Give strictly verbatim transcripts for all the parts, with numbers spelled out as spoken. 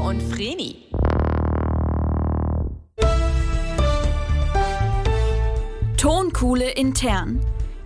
und Vreni. Tonkuhle intern.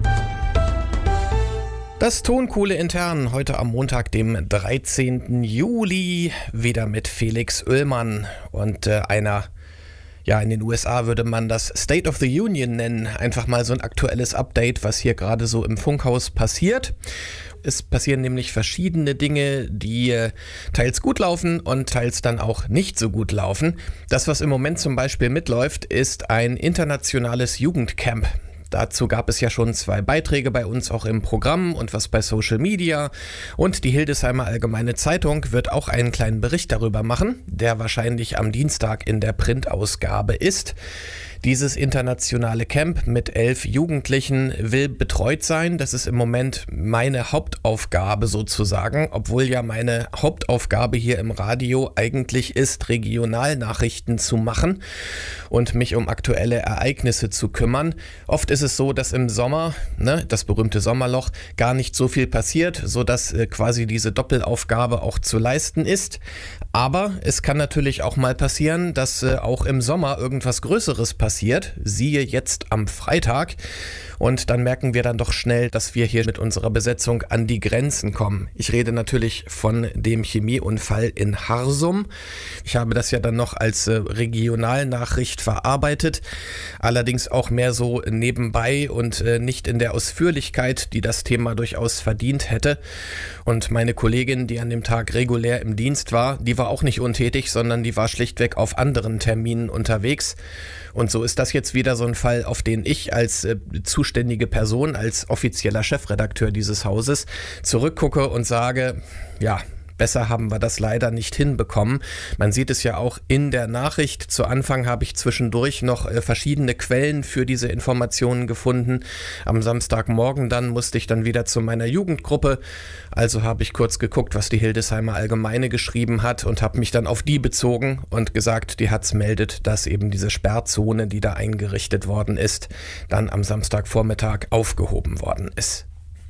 Das Tonkuhle intern heute am Montag, dem dreizehnten Juli, wieder mit Felix Oehlmann und äh, einer, ja, in den U S A würde man das State of the Union nennen. Einfach mal so ein aktuelles Update, was hier gerade so im Funkhaus passiert. Es passieren nämlich verschiedene Dinge, die äh, teils gut laufen und teils dann auch nicht so gut laufen. Das, was im Moment zum Beispiel mitläuft, ist ein internationales Jugendcamp. Dazu gab es ja schon zwei Beiträge bei uns auch im Programm und was bei Social Media. Und die Hildesheimer Allgemeine Zeitung wird auch einen kleinen Bericht darüber machen, der wahrscheinlich am Dienstag in der Printausgabe ist. Dieses internationale Camp mit elf Jugendlichen will betreut sein. Das ist im Moment meine Hauptaufgabe sozusagen, obwohl ja meine Hauptaufgabe hier im Radio eigentlich ist, Regionalnachrichten zu machen und mich um aktuelle Ereignisse zu kümmern. Oft ist es so, dass im Sommer, ne, das berühmte Sommerloch, gar nicht so viel passiert, sodass äh, quasi diese Doppelaufgabe auch zu leisten ist. Aber es kann natürlich auch mal passieren, dass äh, auch im Sommer irgendwas Größeres passiert. Siehe jetzt am Freitag. Und dann merken wir dann doch schnell, dass wir hier mit unserer Besetzung an die Grenzen kommen. Ich rede natürlich von dem Chemieunfall in Harsum. Ich habe das ja dann noch als äh, Regionalnachricht verarbeitet. Allerdings auch mehr so nebenbei und äh, nicht in der Ausführlichkeit, die das Thema durchaus verdient hätte. Und meine Kollegin, die an dem Tag regulär im Dienst war, die war auch nicht untätig, sondern die war schlichtweg auf anderen Terminen unterwegs. Und so ist das jetzt wieder so ein Fall, auf den ich als äh, zuständige Person, als offizieller Chefredakteur dieses Hauses zurückgucke und sage, ja, besser haben wir das leider nicht hinbekommen. Man sieht es ja auch in der Nachricht. Zu Anfang habe ich zwischendurch noch äh, verschiedene Quellen für diese Informationen gefunden. Am Samstagmorgen dann musste ich dann wieder zu meiner Jugendgruppe. Also habe ich kurz geguckt, was die Hildesheimer Allgemeine geschrieben hat und habe mich dann auf die bezogen und gesagt, die Hatz meldet, dass eben diese Sperrzone, die da eingerichtet worden ist, dann am Samstagvormittag aufgehoben worden ist.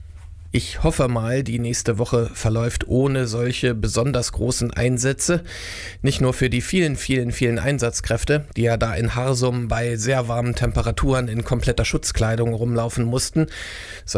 Ich hoffe mal, die nächste Woche verläuft ohne solche besonders großen Einsätze. Nicht nur für die vielen, vielen, vielen Einsatzkräfte, die ja da in Harsum bei sehr warmen Temperaturen in kompletter Schutzkleidung rumlaufen mussten,